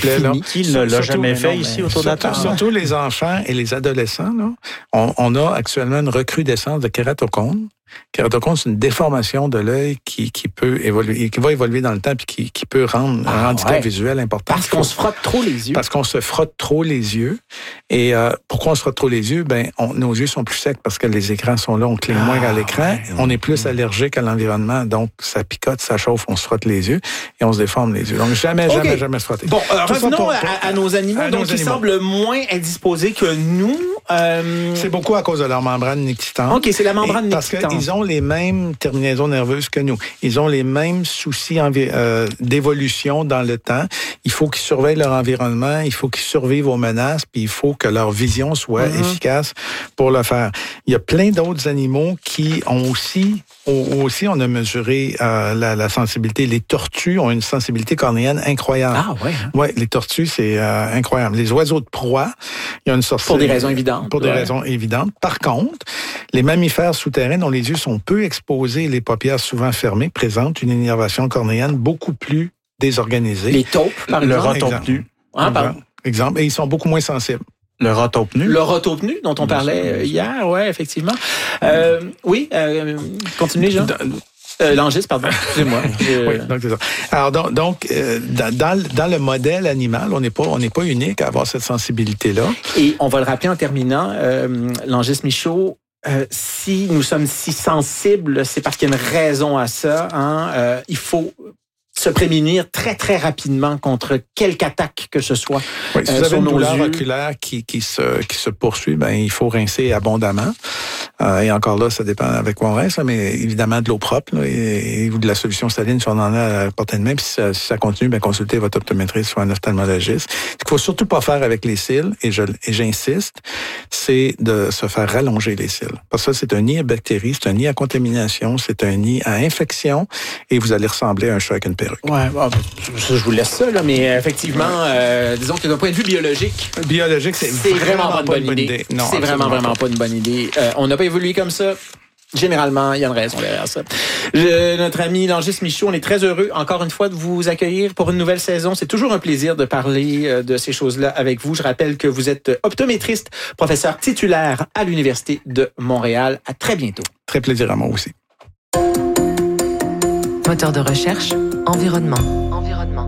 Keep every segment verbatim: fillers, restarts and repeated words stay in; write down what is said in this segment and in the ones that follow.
plaît. Là. Qui ne l'a jamais fait non, ici autour de la table? Surtout les enfants et les adolescents. Là, on, on a actuellement une recrudescence de kératocone. Kératocone, c'est une déformation de l'œil qui, qui peut évoluer, qui va évoluer dans le temps puis qui, qui peut rendre ah, un handicap ouais. visuel important. Parce qu'on se frotte trop les yeux. Parce qu'on se frotte trop les yeux. Et euh, pourquoi on se frotte trop les yeux? Ben, on, nos yeux sont plus secs parce que les écrans sont là, on cligne ah, moins à l'écran. Ouais, on est plus ouais. allergique à l'environnement, donc ça picote, ça chauffe, on se frotte les yeux et on se déforme les yeux. Donc jamais, okay. jamais, jamais se frotter. Bon, euh, revenons pour, pour, à, à nos animaux, à donc nos qui animaux. semblent moins indisposés que nous. Euh... C'est beaucoup à cause de leur membrane nictitante. OK, c'est la membrane et nictitante. Parce qu'ils ont les mêmes terminaisons nerveuses que nous. Ils ont les mêmes soucis envi- euh, d'évolution dans le temps. Il faut qu'ils surveillent leur environnement, il faut qu'ils survivent aux menaces, puis il faut que leur vision soit mm-hmm. efficace pour le faire. Il y a plein d'autres animaux qui ont aussi, ont aussi on a mesuré euh, la, la sensibilité. Les tortues ont une sensibilité cornéenne incroyable. Ah ouais. Hein? Ouais, les tortues, c'est euh, incroyable. Les oiseaux de proie, il y a une sorte pour des raisons évidentes. Pour des ouais. raisons évidentes. Par contre, les mammifères souterrains dont les yeux sont peu exposés, les paupières souvent fermées, présentent une innervation cornéenne beaucoup plus désorganisée. Les taupes, par le exemple. rat taupe nu. Ah, pardon. Exemple, et ils sont beaucoup moins sensibles. Le rat taupe nu. Le rat taupe nu dont on parlait hier, ouais, effectivement. Euh, oui, euh, continuez, Jean. Euh, Langis, pardon, excusez-moi. Je... Oui, donc c'est ça. Alors donc, donc euh, dans, dans le modèle animal, on n'est pas on n'est pas unique à avoir cette sensibilité-là. Et on va le rappeler en terminant, euh, Langis Michaud. Euh, si nous sommes si sensibles, c'est parce qu'il y a une raison à ça. Hein? Euh, il faut se prémunir très, très rapidement contre quelque attaque que ce soit. Oui, si euh, vous avez une douleur oculaire qui, qui, se, qui se poursuit, ben, il faut rincer abondamment. Euh, et encore là, ça dépend avec quoi on rince, là, mais évidemment de l'eau propre là, et, et ou de la solution saline si on en a à la portée de main. Puis si ça, si ça continue, ben, consultez votre optométriste ou un ophtalmologiste. Ce qu'il faut surtout pas faire avec les cils, et, je, et j'insiste, c'est de se faire rallonger les cils. Parce que ça, c'est un nid à bactéries, c'est un nid à contamination, c'est un nid à infection, et vous allez ressembler à un chat avec une perruque. Ouais, bon, je vous laisse ça, là, mais effectivement, euh, disons que d'un point de vue biologique, biologique, c'est, c'est vraiment, vraiment pas une bonne idée. idée. Non, c'est vraiment, vraiment pas. pas une bonne idée. Euh, on n'a pas évolué comme ça. Généralement, il y a une raison derrière ça. Je, notre ami Langis Michaud, on est très heureux, encore une fois, de vous accueillir pour une nouvelle saison. C'est toujours un plaisir de parler de ces choses-là avec vous. Je rappelle que vous êtes optométriste, professeur titulaire à l'Université de Montréal. À très bientôt. Très plaisir à moi aussi. Moteur de recherche, environnement. Environnement.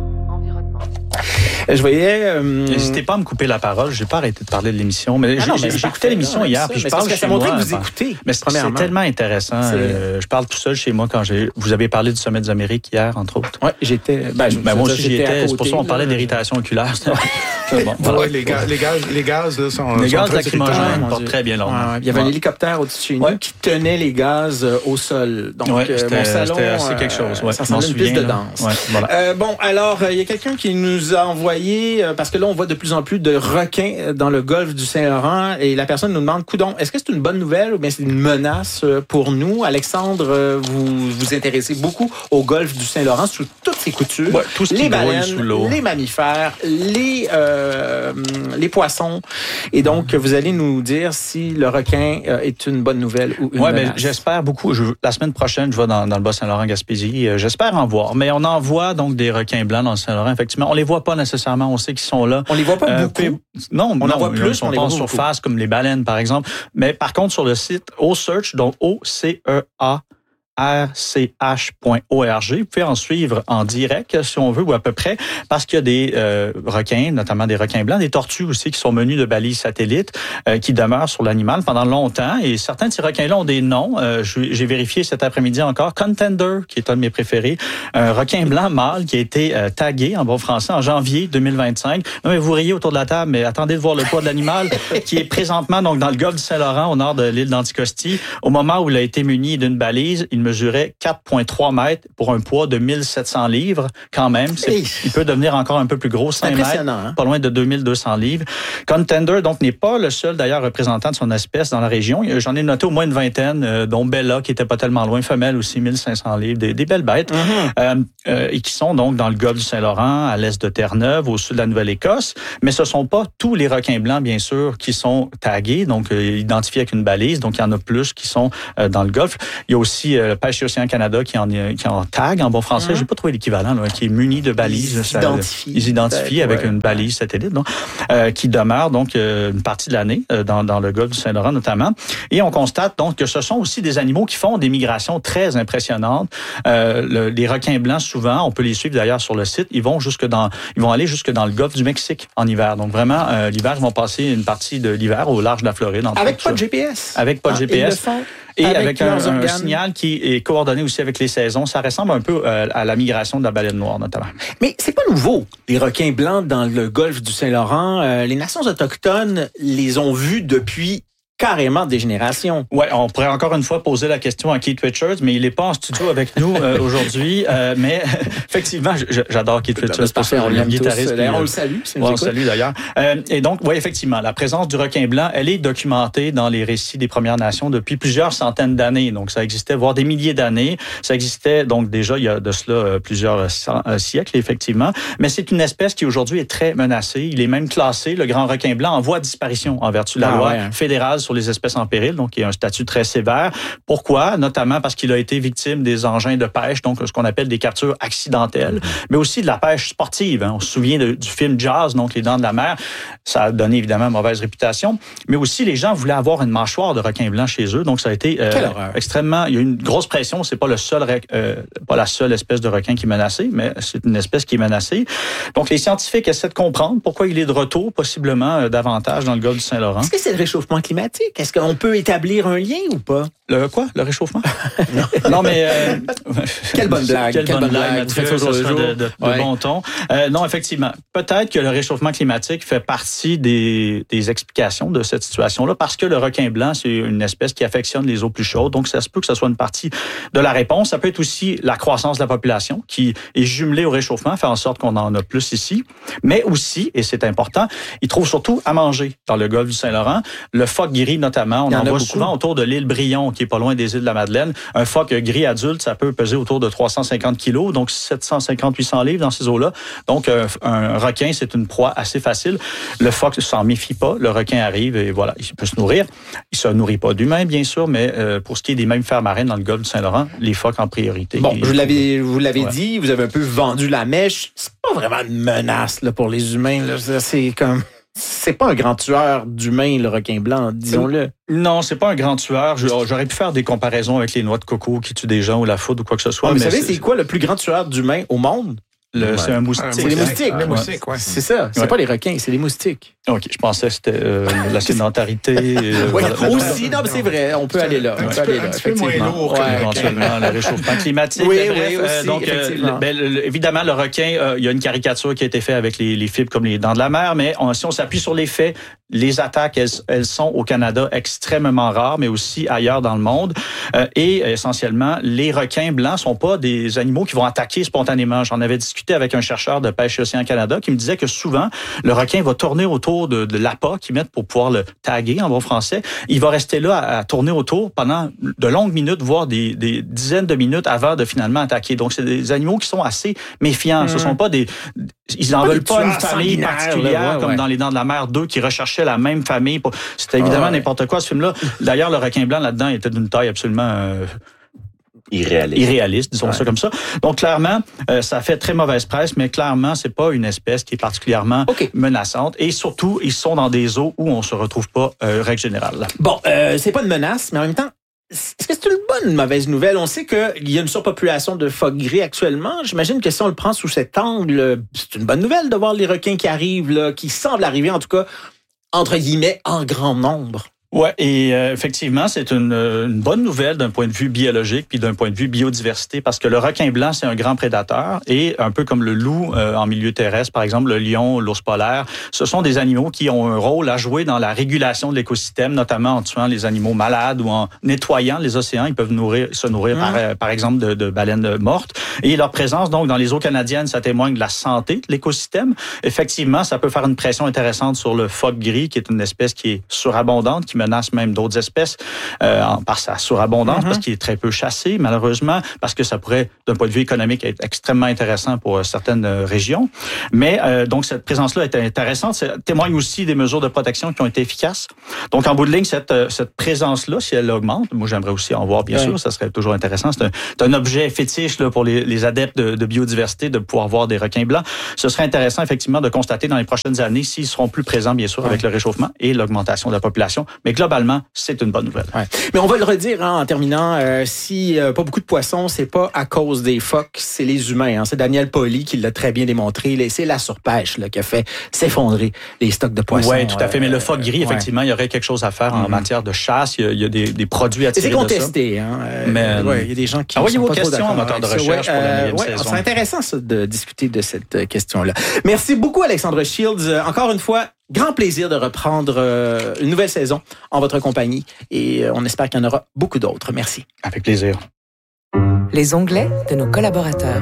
Je voyais... Euh... N'hésitez pas à me couper la parole. Je n'ai pas arrêté de parler de l'émission. Mais, ah non, j'ai, mais j'ai écouté l'émission non, hier. Ça, puis je mais parle parce que ça chez montrait moi. que vous écoutez. Mais c'est, c'est tellement intéressant. Euh, je parle tout seul chez moi quand j'ai. Vous avez parlé du Sommet des Amériques hier, entre autres. Oui, j'étais... Ben, je, ben, moi aussi, j'y étais. C'est pour ça qu'on parlait d'irritation oculaire. Bon, voilà. Ouais, les, gaz, les, gaz, les gaz là, sont Les sont gaz lacrymogènes portent très bien longtemps. Ouais, il y avait ouais. un hélicoptère au-dessus de chez nous ouais. qui tenait les gaz euh, au sol. Donc, ouais, euh, mon salon, c'était assez quelque chose. Ouais, ça semblait une piste de danse. Ouais, voilà. euh, bon, alors, il euh, y a quelqu'un qui nous a envoyé, euh, parce que là, on voit de plus en plus de requins dans le golfe du Saint-Laurent, et la personne nous demande, coudonc, est-ce que c'est une bonne nouvelle ou bien c'est une menace pour nous? Alexandre, euh, vous vous intéressez beaucoup au golfe du Saint-Laurent sous toutes ses coutures. Ouais, tout ce qui les baleines, sous l'eau. Les mammifères, les... Euh, les poissons. Et donc, vous allez nous dire si le requin euh, est une bonne nouvelle ou une ouais, menace. Ben, j'espère beaucoup. Je, la semaine prochaine, je vais dans, dans le Bas-Saint-Laurent-Gaspésie. Euh, j'espère en voir. Mais on en voit donc des requins blancs dans le Saint-Laurent. Effectivement, on les voit pas nécessairement. On sait qu'ils sont là. On les voit pas euh, beaucoup. Puis, non, on non, en voit plus. Ils sont on les pas en voit surface beaucoup. Comme les baleines, par exemple. Mais par contre, sur le site OCEARCH, donc O C E A R C H point org. Vous pouvez en suivre en direct, si on veut, ou à peu près, parce qu'il y a des euh, requins, notamment des requins blancs, des tortues aussi, qui sont menus de balises satellites, euh, qui demeurent sur l'animal pendant longtemps. Et certains de ces requins-là ont des noms. Euh, j'ai vérifié cet après-midi encore. Contender, qui est un de mes préférés. Un requin blanc mâle qui a été euh, tagué, en bon français, en janvier deux mille vingt-cinq. Non, mais vous riez autour de la table, mais attendez de voir le poids de l'animal, qui est présentement donc dans le golfe du Saint-Laurent, au nord de l'île d'Anticosti. Au moment où il a été muni d'une balise, il mesurait quatre virgule trois mètres pour un poids de mille sept cents livres, quand même. C'est, il peut devenir encore un peu plus gros, cinq mètres, hein? Pas loin de deux mille deux cents livres. Contender, donc, n'est pas le seul, d'ailleurs, représentant de son espèce dans la région. J'en ai noté au moins une vingtaine, euh, dont Bella, qui était pas tellement loin, femelle aussi, mille cinq cents livres, des, des belles bêtes, mm-hmm. euh, euh, et qui sont donc dans le golfe du Saint-Laurent, à l'est de Terre-Neuve, au sud de la Nouvelle-Écosse. Mais ce sont pas tous les requins blancs, bien sûr, qui sont tagués, donc euh, identifiés avec une balise. Donc, il y en a plus qui sont euh, dans le golfe. Il y a aussi euh, euh, Pêche et Océan Canada qui en, qui en tag en bon français. Mm-hmm. J'ai pas trouvé l'équivalent, là, qui est muni de balises. Ils s'identifient. Ils identifient avec ouais. une balise satellite, donc, euh, qui demeure donc euh, une partie de l'année euh, dans, dans le golfe du Saint-Laurent notamment. Et on constate donc que ce sont aussi des animaux qui font des migrations très impressionnantes. Euh, le, les requins blancs, souvent, on peut les suivre d'ailleurs sur le site, ils vont jusque dans, ils vont aller jusque dans le golfe du Mexique en hiver. Donc vraiment, euh, l'hiver, ils vont passer une partie de l'hiver au large de la Floride. Avec pas de G P S. Avec pas de ah, G P S. Et avec, avec un, un signal qui est coordonné aussi avec les saisons. Ça ressemble un peu euh, à la migration de la baleine noire, notamment. Mais c'est pas nouveau, les requins blancs dans le golfe du Saint-Laurent. Euh, les nations autochtones les ont vus depuis carrément des générations. Ouais, on pourrait encore une fois poser la question à Keith Richards, mais il n'est pas en studio avec nous euh, aujourd'hui. Euh, mais effectivement, j'adore Keith Richards. C'est parfait, on l'aime tous. D'ailleurs, on le salue. Ouais, on le salue d'ailleurs. Euh, et donc, oui, effectivement, la présence du requin blanc, elle est documentée dans les récits des Premières Nations depuis plusieurs centaines d'années. Donc, ça existait, voire des milliers d'années. Ça existait donc déjà il y a de cela plusieurs cent, euh, siècles, effectivement. Mais c'est une espèce qui aujourd'hui est très menacée. Il est même classé, le grand requin blanc, en voie de disparition en vertu de la ah, loi ouais. fédérale sur les espèces en péril, donc il y a un statut très sévère. Pourquoi? Notamment parce qu'il a été victime des engins de pêche, donc ce qu'on appelle des captures accidentelles, mais aussi de la pêche sportive. Hein. On se souvient de, du film Jazz, donc Les Dents de la Mer. Ça a donné évidemment une mauvaise réputation, mais aussi les gens voulaient avoir une mâchoire de requin blanc chez eux, donc ça a été euh, extrêmement... Il y a eu une grosse pression, c'est pas le seul, euh, pas la seule espèce de requin qui est menacée, mais c'est une espèce qui est menacée. Donc les scientifiques essaient de comprendre pourquoi il est de retour, possiblement euh, davantage dans le golfe du Saint-Laurent. Est-ce que c'est le réchauffement climatique? Est-ce qu'on peut établir un lien ou pas? Le quoi? Le réchauffement? non. non, mais... Euh, quelle bonne blague. Quelle, quelle bonne bonne blague, Mathieu. Mathieu. Ça sera de, de, de ouais. bon ton. Euh, non, effectivement. Peut-être que le réchauffement climatique fait partie des, des explications de cette situation-là parce que le requin blanc, c'est une espèce qui affectionne les eaux plus chaudes. Donc, ça se peut que ce soit une partie de la réponse. Ça peut être aussi la croissance de la population qui est jumelée au réchauffement, fait en sorte qu'on en a plus ici. Mais aussi, et c'est important, ils trouvent surtout à manger dans le golfe du Saint-Laurent. Le phoque gris, notamment, on en, en voit beaucoup. Souvent autour de l'île Brion, qui est pas loin des îles de la Madeleine. Un phoque gris adulte, ça peut peser autour de trois cent cinquante kilos, donc sept cent cinquante à huit cents livres dans ces eaux-là. Donc, un, un requin, c'est une proie assez facile. Le phoque s'en méfie pas. Le requin arrive et voilà, il peut se nourrir. Il se nourrit pas d'humains, bien sûr, mais euh, pour ce qui est des mammifères marins dans le golfe du Saint-Laurent, les phoques en priorité. Bon, je l'avais, vous l'avez ouais. dit, vous avez un peu vendu la mèche. C'est pas vraiment une menace là, pour les humains. Là. C'est comme... C'est pas un grand tueur d'humains, le requin blanc, disons-le. Non, c'est pas un grand tueur. J'aurais pu faire des comparaisons avec les noix de coco qui tuent des gens ou la foudre ou quoi que ce soit. Ah, mais vous savez, c'est quoi le plus grand tueur d'humains au monde? Le, c'est un moustique. C'est les moustiques. Les moustiques, ouais. C'est ça. C'est ouais. pas les requins, c'est les moustiques. OK, je pensais que c'était euh, la sédentarité. euh, oui, voilà, aussi. Non, mais c'est vrai. On peut aller là. On peut aller là, effectivement. Ouais, éventuellement, le réchauffement climatique. Oui, bref, oui, aussi, euh, donc, euh, ben, le, évidemment, le requin, euh, il y a une caricature qui a été faite avec les, les fibres comme les dents de la mer, mais on, si on s'appuie sur les faits, les attaques, elles, elles sont au Canada extrêmement rares, mais aussi ailleurs dans le monde. Euh, et essentiellement, les requins blancs sont pas des animaux qui vont attaquer spontanément. J'en avais discuté avec un chercheur de Pêche et Océan Canada qui me disait que souvent, le requin va tourner autour de, de l'appât qu'ils mettent pour pouvoir le taguer en bon français. Il va rester là à, à tourner autour pendant de longues minutes, voire des, des dizaines de minutes avant de finalement attaquer. Donc, c'est des animaux qui sont assez méfiants. Mmh. Ce sont pas des... Ils n'en veulent pas une famille particulière, là, ouais, comme ouais. dans Les Dents de la Mer deux, qui recherchaient la même famille. Pour... C'était évidemment ah, ouais. n'importe quoi, ce film-là. D'ailleurs, le requin blanc, là-dedans, était d'une taille absolument... Euh... Irréaliste. Irréaliste, disons ouais. ça comme ça. Donc, clairement, euh, ça fait très mauvaise presse, mais clairement, c'est pas une espèce qui est particulièrement okay. menaçante. Et surtout, ils sont dans des eaux où on se retrouve pas, euh, règle générale. Bon, euh, c'est pas une menace, mais en même temps, est-ce que c'est une bonne ou une mauvaise nouvelle? On sait qu'il y a une surpopulation de phoques gris actuellement. J'imagine que si on le prend sous cet angle, c'est une bonne nouvelle de voir les requins qui arrivent, là, qui semblent arriver, en tout cas, entre guillemets, en grand nombre. Ouais, et euh, effectivement, c'est une, une bonne nouvelle d'un point de vue biologique puis d'un point de vue biodiversité parce que le requin blanc, c'est un grand prédateur et un peu comme le loup euh, en milieu terrestre, par exemple, le lion, l'ours polaire, ce sont des animaux qui ont un rôle à jouer dans la régulation de l'écosystème, notamment en tuant les animaux malades ou en nettoyant les océans. Ils peuvent nourrir, se nourrir, mmh. par, par exemple, de, de baleines mortes. Et leur présence, donc, dans les eaux canadiennes, ça témoigne de la santé de l'écosystème. Effectivement, ça peut faire une pression intéressante sur le phoque gris, qui est une espèce qui est surabondante, qui menace même d'autres espèces euh, par sa surabondance, mm-hmm. parce qu'il est très peu chassé, malheureusement, parce que ça pourrait, d'un point de vue économique, être extrêmement intéressant pour euh, certaines euh, régions. Mais euh, donc, cette présence-là est intéressante. Ça témoigne aussi des mesures de protection qui ont été efficaces. Donc, en bout de ligne, cette, euh, cette présence-là, si elle augmente, moi, j'aimerais aussi en voir, bien oui. sûr, ça serait toujours intéressant. C'est un, c'est un objet fétiche là, pour les, les adeptes de, de biodiversité de pouvoir voir des requins blancs. Ce serait intéressant, effectivement, de constater dans les prochaines années s'ils seront plus présents, bien sûr, ouais. avec le réchauffement et l'augmentation de la population. Mais globalement, c'est une bonne nouvelle. Ouais. Mais on va le redire hein, en terminant, euh, si euh, pas beaucoup de poissons, c'est pas à cause des phoques, c'est les humains. Hein. C'est Daniel Pauly qui l'a très bien démontré. C'est la surpêche là, qui a fait s'effondrer les stocks de poissons. Oui, tout à fait. Mais le phoque gris, euh, effectivement, ouais. il y aurait quelque chose à faire en mm-hmm. matière de chasse. Il y a, il y a des, des produits à tirer de ça. C'est contesté. Hein. Euh, Mais ouais, il y a des gens qui envoyez sont vos pas questions en moteur de recherche ouais, pour la neuvième ouais, saison. C'est intéressant ça, de discuter de cette question-là. Merci beaucoup, Alexandre Shields. Encore une fois, grand plaisir de reprendre euh, une nouvelle saison en votre compagnie et euh, on espère qu'il y en aura beaucoup d'autres. Merci. Avec plaisir. Les onglets de nos collaborateurs.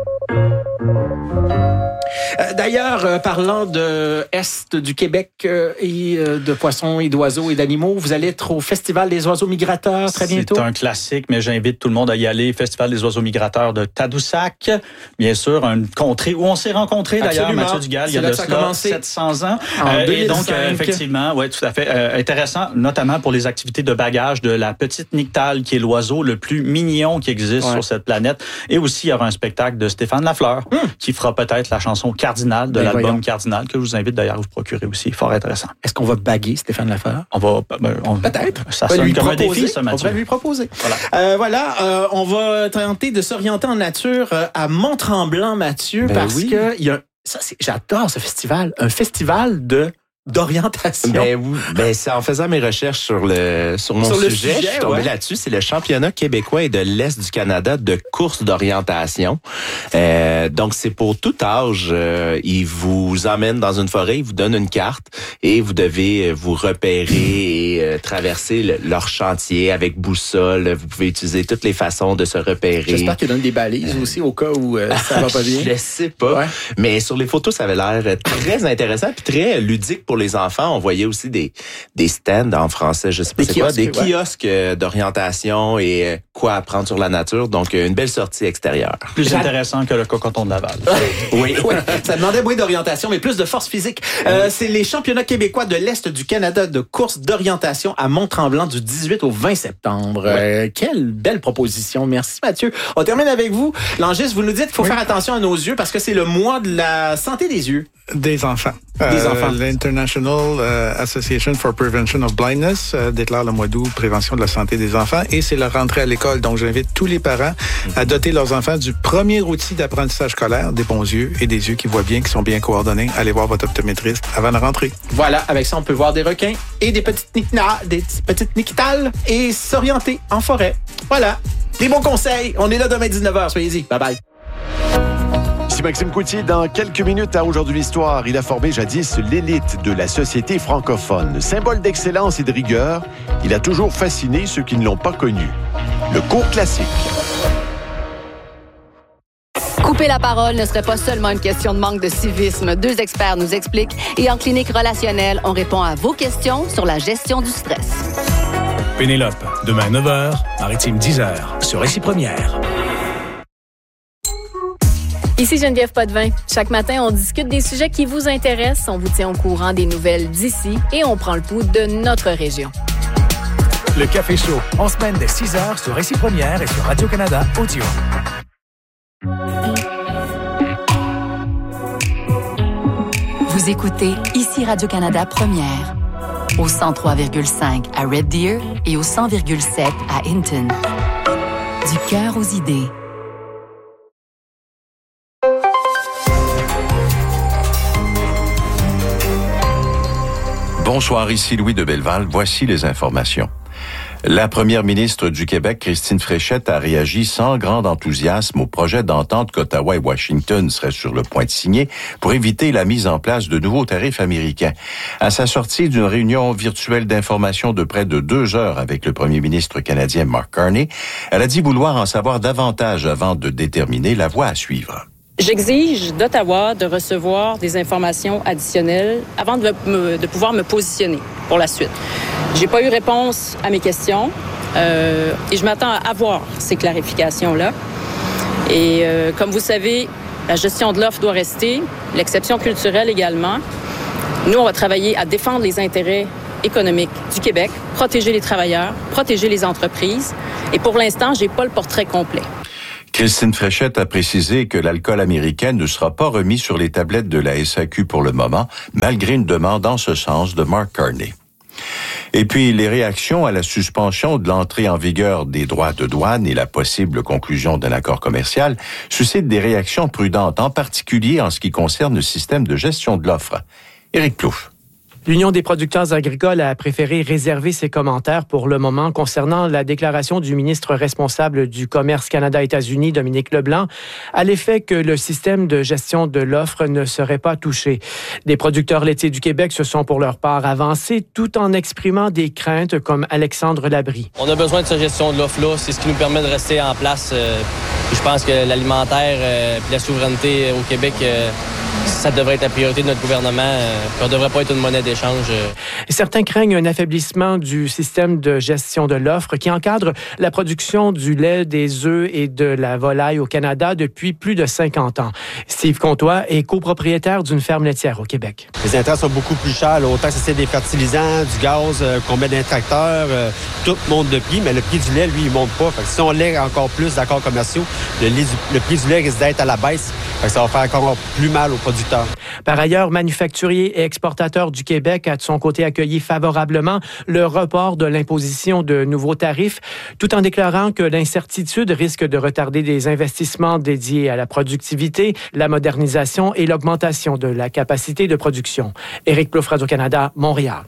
Euh, d'ailleurs, euh, parlant de Est du Québec euh, et euh, de poissons et d'oiseaux et d'animaux, vous allez être au Festival des oiseaux migrateurs très bientôt. C'est un classique, mais j'invite tout le monde à y aller. Festival des oiseaux migrateurs de Tadoussac. Bien sûr, une contrée où on s'est rencontrés d'ailleurs, Absolument. Mathieu Dugal, il y a de cela sept cents ans. En deux mille cinq. Et donc, euh, effectivement, oui, tout à fait. Euh, intéressant, notamment pour les activités de bagage de la petite nyctale, qui est l'oiseau le plus mignon qui existe ouais. sur cette planète. Et aussi, il y aura un spectacle de Stéphane Lafleur, hum. qui fera peut-être la chanson Cardinal de ben l'album voyons. Cardinal, que je vous invite d'ailleurs à vous procurer aussi. Fort intéressant. Est-ce qu'on va baguer Stéphane Lafleur? On va... Ben, on, peut-être. Ça sonne lui comme proposer, un défi, ça, Mathieu. On va lui proposer. Voilà. Euh, voilà euh, on va tenter de s'orienter en nature euh, à Mont-Tremblant, Mathieu, ben parce oui. que il y a ça, c'est, j'adore ce festival. Un festival de d'orientation. Ben, ben c'est en faisant mes recherches sur le sur mon sur sujet, le sujet, je suis tombé ouais. là-dessus. C'est le championnat québécois et de l'Est du Canada de course d'orientation. Euh, donc c'est pour tout âge. Euh, ils vous emmènent dans une forêt, ils vous donnent une carte et vous devez vous repérer et euh, traverser le, leur chantier avec boussole. Vous pouvez utiliser toutes les façons de se repérer. J'espère qu'ils donnent des balises euh, aussi au cas où euh, ça va pas bien. Je sais pas. Ouais. Mais sur les photos, ça avait l'air très intéressant puis très ludique. Pour les enfants, on voyait aussi des des stands en français, je sais pas des c'est kiosques, quoi, des ouais. kiosques d'orientation et quoi apprendre sur la nature. Donc, une belle sortie extérieure. Plus J'a... intéressant que le cocoton de Laval. oui, oui. Ça demandait moins d'orientation, mais plus de force physique. Euh, c'est les championnats québécois de l'Est du Canada de course d'orientation à Mont-Tremblant du dix-huit au vingt septembre. Ouais. Euh, quelle belle proposition. Merci, Mathieu. On termine avec vous. Langis, vous nous dites qu'il faut oui. faire attention à nos yeux parce que c'est le mois de la santé des yeux. Des enfants. Des euh, enfants. L'International euh, Association for Prevention of Blindness euh, déclare le mois d'août prévention de la santé des enfants et c'est leur rentrée à l'école. Donc, j'invite tous les parents mm-hmm. à doter leurs enfants du premier outil d'apprentissage scolaire, des bons yeux et des yeux qui voient bien, qui sont bien coordonnés. Allez voir votre optométriste avant la rentrée. Voilà, avec ça, on peut voir des requins et des petites nyctales, des petites nyctales et s'orienter en forêt. Voilà, des bons conseils. On est là demain dix-neuf heures. Soyez-y. Bye bye. Ici Maxime Coutier, dans quelques minutes à Aujourd'hui l'Histoire, il a formé jadis l'élite de la société francophone. Symbole d'excellence et de rigueur, il a toujours fasciné ceux qui ne l'ont pas connu. Le cours classique. Couper la parole ne serait pas seulement une question de manque de civisme. Deux experts nous expliquent et en clinique relationnelle, on répond à vos questions sur la gestion du stress. Pénélope, demain neuf heures, Maritime dix heures, sur Récit Première. Ici Geneviève Potvin. Chaque matin, on discute des sujets qui vous intéressent, on vous tient au courant des nouvelles d'ici et on prend le pouls de notre région. Le Café Chaud, en semaine dès six heures sur Récit Première et sur Radio-Canada Audio. Vous écoutez ici Radio-Canada Première, au cent trois virgule cinq à Red Deer et au cent virgule sept à Hinton. Du cœur aux idées. Bonsoir, ici Louis de Belleval. Voici les informations. La première ministre du Québec, Christine Fréchette, a réagi sans grand enthousiasme au projet d'entente qu'Ottawa et Washington seraient sur le point de signer pour éviter la mise en place de nouveaux tarifs américains. À sa sortie d'une réunion virtuelle d'information de près de deux heures avec le premier ministre canadien Mark Carney, elle a dit vouloir en savoir davantage avant de déterminer la voie à suivre. J'exige d'Ottawa de recevoir des informations additionnelles avant de, me, de pouvoir me positionner pour la suite. J'ai pas eu réponse à mes questions euh, et je m'attends à avoir ces clarifications-là. Et euh, comme vous savez, la gestion de l'offre doit rester, l'exception culturelle également. Nous, on va travailler à défendre les intérêts économiques du Québec, protéger les travailleurs, protéger les entreprises. Et pour l'instant, j'ai pas le portrait complet. Christine Fréchette a précisé que l'alcool américain ne sera pas remis sur les tablettes de la S A Q pour le moment, malgré une demande en ce sens de Mark Carney. Et puis, les réactions à la suspension de l'entrée en vigueur des droits de douane et la possible conclusion d'un accord commercial suscitent des réactions prudentes, en particulier en ce qui concerne le système de gestion de l'offre. Éric Plouffe. L'Union des producteurs agricoles a préféré réserver ses commentaires pour le moment concernant la déclaration du ministre responsable du Commerce Canada-États-Unis, Dominique Leblanc, à l'effet que le système de gestion de l'offre ne serait pas touché. Des producteurs laitiers du Québec se sont pour leur part avancés tout en exprimant des craintes comme Alexandre Labrie. On a besoin de cette gestion de l'offre-là. C'est ce qui nous permet de rester en place. Euh, je pense que l'alimentaire et euh, la souveraineté au Québec... Euh, ça devrait être la priorité de notre gouvernement. Euh, on ne devrait pas être une monnaie d'échange. Euh. Certains craignent un affaiblissement du système de gestion de l'offre qui encadre la production du lait, des œufs et de la volaille au Canada depuis plus de cinquante ans. Steve Comtois est copropriétaire d'une ferme laitière au Québec. Les intrants sont beaucoup plus chers. Là. Autant que c'est des fertilisants, du gaz, euh, qu'on met dans les tracteurs, euh, tout monte de prix, mais le prix du lait, lui, il monte pas. Fait que si on lait encore plus d'accords commerciaux, le, lait du, le prix du lait risque d'être à la baisse. Fait que ça va faire encore plus mal aux producteurs. Par ailleurs, Manufacturier et Exportateur du Québec a de son côté accueilli favorablement le report de l'imposition de nouveaux tarifs, tout en déclarant que l'incertitude risque de retarder des investissements dédiés à la productivité, la modernisation et l'augmentation de la capacité de production. Éric Plouffe, Radio-Canada, Montréal.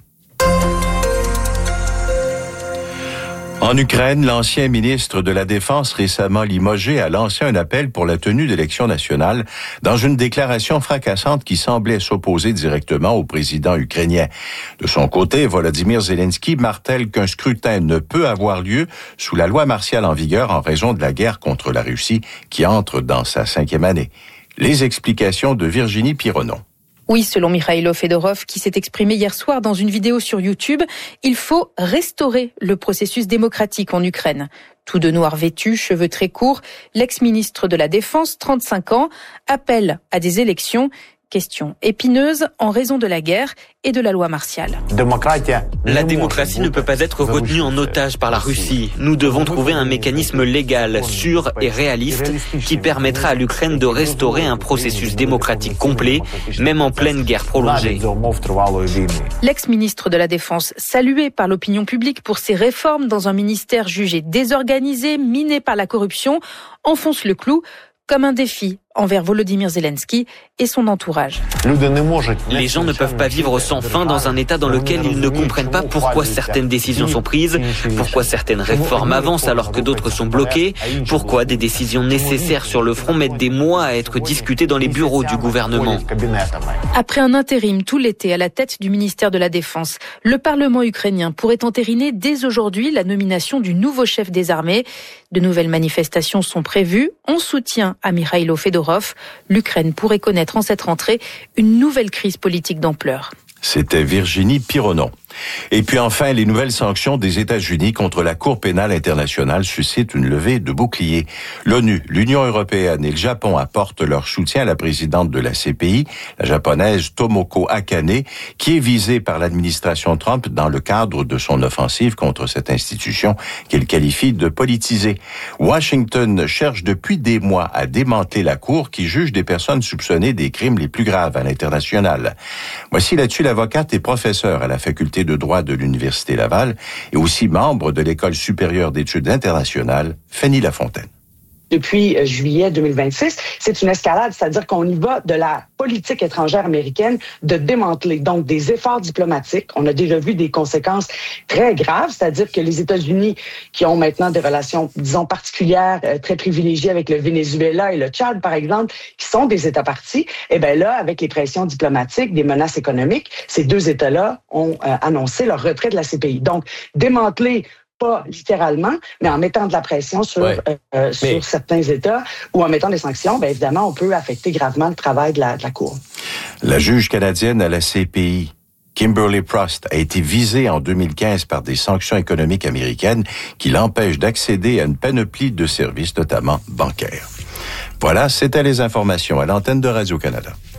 En Ukraine, l'ancien ministre de la Défense récemment limogé a lancé un appel pour la tenue d'élections nationales dans une déclaration fracassante qui semblait s'opposer directement au président ukrainien. De son côté, Volodymyr Zelensky martèle qu'un scrutin ne peut avoir lieu sous la loi martiale en vigueur en raison de la guerre contre la Russie qui entre dans sa cinquième année. Les explications de Virginie Pironneau. Oui, selon Mikhailo Fedorov, qui s'est exprimé hier soir dans une vidéo sur YouTube, il faut restaurer le processus démocratique en Ukraine. Tout de noir vêtu, cheveux très courts, l'ex-ministre de la Défense, trente-cinq ans, appelle à des élections. Question épineuse en raison de la guerre et de la loi martiale. La démocratie ne peut pas être retenue en otage par la Russie. Nous devons trouver un mécanisme légal, sûr et réaliste qui permettra à l'Ukraine de restaurer un processus démocratique complet, même en pleine guerre prolongée. L'ex-ministre de la Défense, salué par l'opinion publique pour ses réformes dans un ministère jugé désorganisé, miné par la corruption, enfonce le clou comme un défi envers Volodymyr Zelensky et son entourage. Les gens ne peuvent pas vivre sans fin dans un État dans lequel ils ne comprennent pas pourquoi certaines décisions sont prises, pourquoi certaines réformes avancent alors que d'autres sont bloquées, pourquoi des décisions nécessaires sur le front mettent des mois à être discutées dans les bureaux du gouvernement. Après un intérim tout l'été à la tête du ministère de la Défense, le Parlement ukrainien pourrait entériner dès aujourd'hui la nomination du nouveau chef des armées. De nouvelles manifestations sont prévues en soutien à Mikhailo Fedorov. L'Ukraine pourrait connaître en cette rentrée une nouvelle crise politique d'ampleur. C'était Virginie Pironneau. Et puis enfin, les nouvelles sanctions des États-Unis contre la Cour pénale internationale suscitent une levée de boucliers. L'ONU, l'Union européenne et le Japon apportent leur soutien à la présidente de la C P I, la japonaise Tomoko Akane, qui est visée par l'administration Trump dans le cadre de son offensive contre cette institution qu'elle qualifie de politisée. Washington cherche depuis des mois à démanteler la Cour qui juge des personnes soupçonnées des crimes les plus graves à l'international. Voici là-dessus l'avocate et professeure à la faculté de droit de l'Université Laval et aussi membre de l'École supérieure d'études internationales, Fanny Lafontaine. Depuis juillet deux mille vingt-six, c'est une escalade, c'est-à-dire qu'on y va de la politique étrangère américaine de démanteler donc des efforts diplomatiques. On a déjà vu des conséquences très graves, c'est-à-dire que les États-Unis, qui ont maintenant des relations, disons, particulières, euh, très privilégiées avec le Venezuela et le Tchad, par exemple, qui sont des États partis, eh bien là, avec les pressions diplomatiques, des menaces économiques, ces deux États-là ont euh, annoncé leur retrait de la C P I. Donc, démanteler pas littéralement, mais en mettant de la pression sur, ouais. euh, sur mais... certains États ou en mettant des sanctions, bien évidemment, on peut affecter gravement le travail de la, de la Cour. La juge canadienne à la C P I, Kimberly Prost, a été visée en deux mille quinze par des sanctions économiques américaines qui l'empêchent d'accéder à une panoplie de services, notamment bancaires. Voilà, c'était les informations à l'antenne de Radio-Canada.